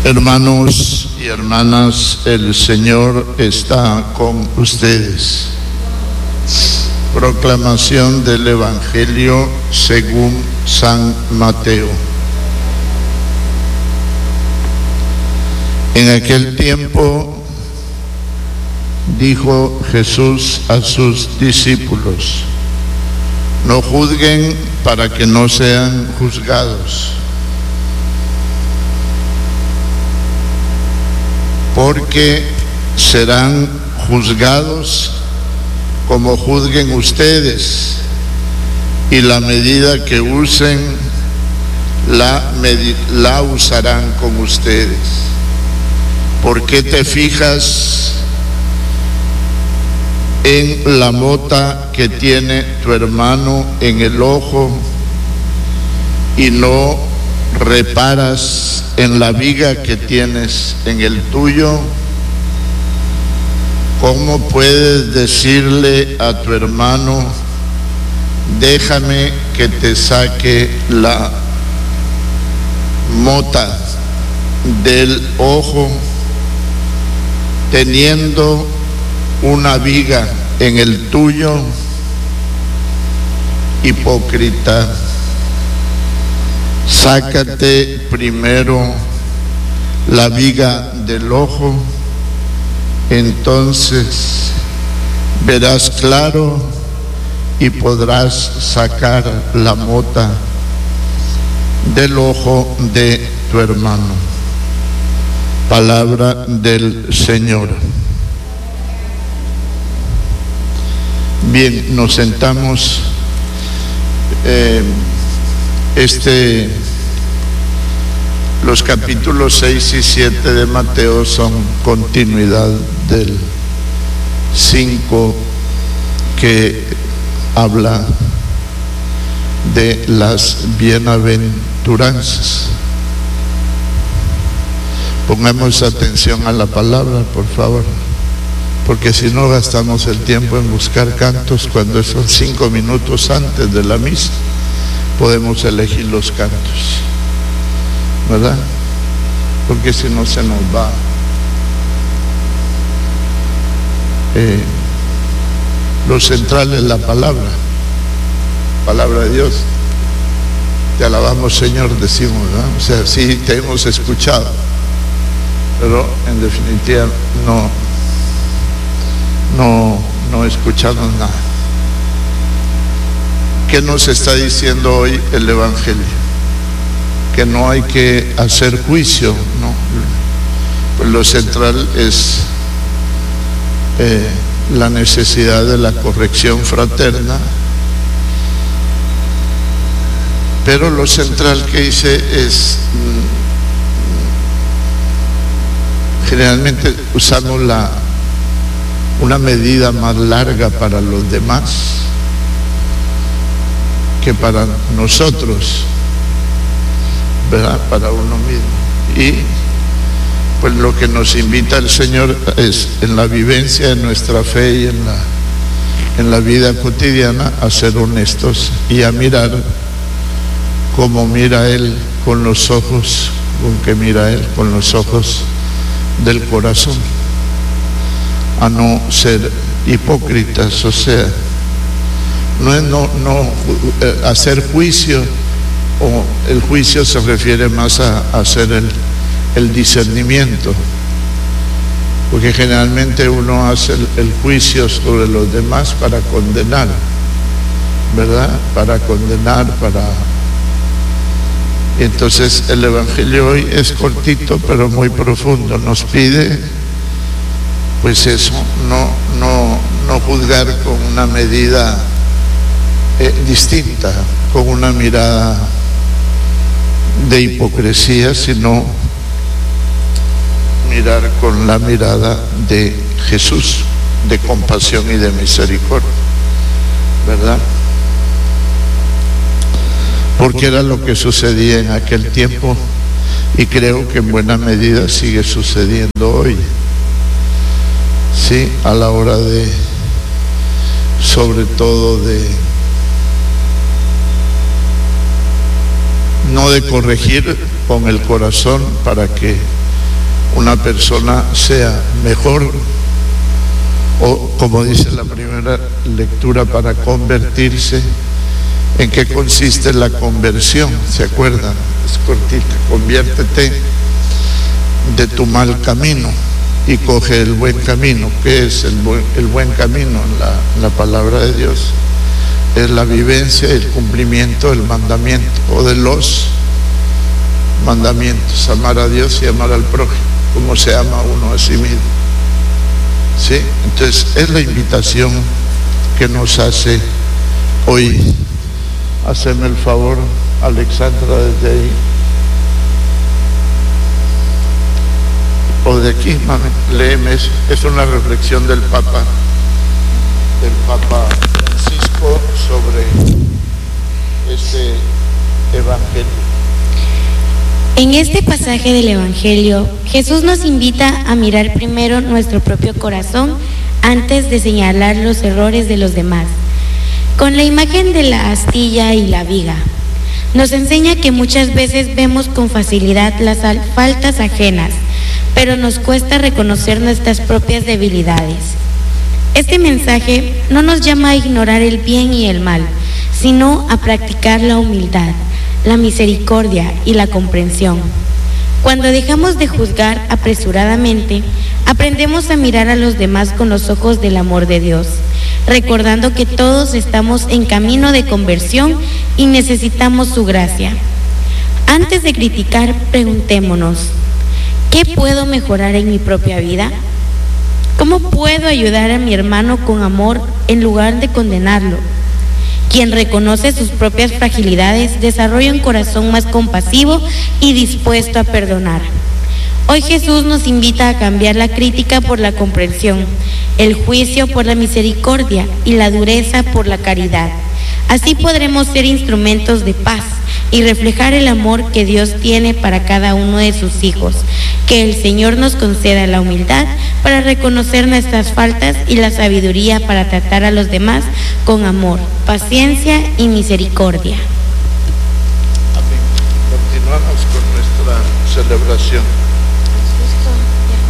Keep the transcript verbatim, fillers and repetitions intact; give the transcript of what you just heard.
Hermanos y hermanas, el Señor está con ustedes. Proclamación del Evangelio según San Mateo. En aquel tiempo dijo Jesús a sus discípulos: no juzguen para que no sean juzgados, porque serán juzgados como juzguen ustedes, y la medida que usen la, la usarán con ustedes. ¿Por qué te fijas en la mota que tiene tu hermano en el ojo y no reparas en la viga que tienes en el tuyo? ¿Cómo puedes decirle a tu hermano: déjame que te saque la mota del ojo, teniendo una viga en el tuyo? Hipócrita, sácate primero la viga del ojo, entonces verás claro y podrás sacar la mota del ojo de tu hermano. Palabra del Señor. Bien, nos sentamos. Eh, este, los capítulos seis y siete de Mateo son continuidad del cinco, que habla de las bienaventuranzas. Pongamos atención a la palabra, por favor, porque si no gastamos el tiempo en buscar cantos cuando son cinco minutos antes de la misa. Podemos elegir los cantos, ¿verdad? Porque si no se nos va eh, lo central es la palabra, palabra de Dios. Te alabamos, Señor, decimos, ¿verdad? O sea, sí te hemos escuchado, pero en definitiva no no no escuchamos nada. ¿Qué nos está diciendo hoy el Evangelio? Que no hay que hacer juicio, ¿no? Pues lo central es eh, la necesidad de la corrección fraterna, pero lo central que dice es mmm, generalmente usamos la una medida más larga para los demás que para nosotros, ¿verdad? Para uno mismo. Y pues lo que nos invita el Señor es, en la vivencia de nuestra fe y en la, en la vida cotidiana, a ser honestos y a mirar como mira Él, con los ojos con que mira Él, con los ojos del corazón, a no ser hipócritas. O sea, no es no, no eh, hacer juicio, o el juicio se refiere más a, a hacer el, el discernimiento, porque generalmente uno hace el, el juicio sobre los demás para condenar, ¿verdad? Para condenar, para... Entonces el Evangelio hoy es cortito pero muy profundo. Nos pide pues eso, no, no, no juzgar con una medida eh, distinta, con una mirada de hipocresía, sino mirar con la mirada de Jesús, de compasión y de misericordia, ¿verdad? Porque era lo que sucedía en aquel tiempo y creo que en buena medida sigue sucediendo hoy. Sí, a la hora de, sobre todo de, no de corregir con el corazón para que una persona sea mejor, o como dice la primera lectura, para convertirse. ¿En qué consiste la conversión? ¿Se acuerdan? Es cortita. Conviértete de tu mal camino y coge el buen camino. ¿Qué es el buen, el buen camino en la, en la palabra de Dios? Es la vivencia y el cumplimiento del mandamiento, o de los mandamientos: amar a Dios y amar al prójimo, como se ama uno a sí mismo. ¿Sí? Entonces es la invitación que nos hace hoy. Haceme el favor, Alexandra, desde ahí. O de aquí, mami, léeme eso. Es una reflexión del Papa, del Papa Francisco sobre este Evangelio. En este pasaje del Evangelio, Jesús nos invita a mirar primero nuestro propio corazón antes de señalar los errores de los demás. Con la imagen de la astilla y la viga, nos enseña que muchas veces vemos con facilidad las faltas ajenas, pero nos cuesta reconocer nuestras propias debilidades. Este mensaje no nos llama a ignorar el bien y el mal, sino a practicar la humildad, la misericordia y la comprensión. Cuando dejamos de juzgar apresuradamente, aprendemos a mirar a los demás con los ojos del amor de Dios, recordando que todos estamos en camino de conversión y necesitamos su gracia. Antes de criticar, preguntémonos: ¿qué puedo mejorar en mi propia vida? ¿Cómo puedo ayudar a mi hermano con amor en lugar de condenarlo? Quien reconoce sus propias fragilidades desarrolla un corazón más compasivo y dispuesto a perdonar. Hoy Jesús nos invita a cambiar la crítica por la comprensión, el juicio por la misericordia y la dureza por la caridad. Así podremos ser instrumentos de paz y reflejar el amor que Dios tiene para cada uno de sus hijos. Que el Señor nos conceda la humildad para reconocer nuestras faltas y la sabiduría para tratar a los demás con amor, paciencia y misericordia. Amén. Continuamos con nuestra celebración.